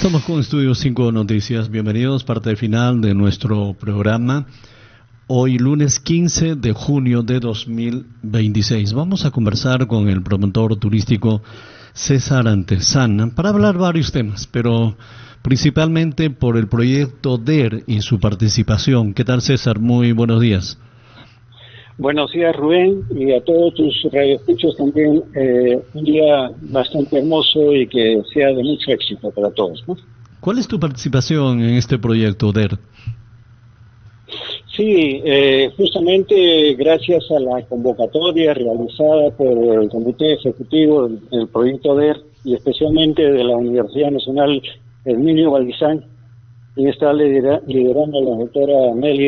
Estamos con Estudio 5 Noticias. Bienvenidos, parte final de nuestro programa. Hoy, lunes 15 de junio de 2026. Vamos a conversar con el promotor turístico César Antezana para hablar varios temas, pero principalmente por el proyecto DER y su participación. ¿Qué tal, César? Muy buenos días. Buenos días, Rubén, y a todos tus radioescuchas también. Un día bastante hermoso y que sea de mucho éxito para todos, ¿no? ¿Cuál es tu participación en este proyecto DER? Sí, justamente gracias a la convocatoria realizada por el Comité Ejecutivo del proyecto DER y especialmente de la Universidad Nacional Herminio Valdizán, quien está liderando la doctora Meli